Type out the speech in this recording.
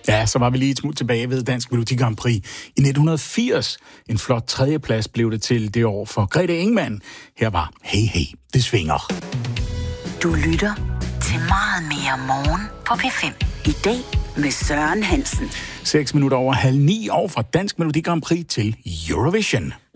Ja, så var vi lige et smut tilbage ved Dansk Melodi Grand Prix i 1980. En flot tredjeplads blev det til det år for Grete Engmann. Her var Hey Hey, det svinger. Du lytter til Meget mere morgen på P5. I dag med Søren Hansen. 6 minutter over 8:30 og fra Dansk Melodi Grand Prix til Eurovision.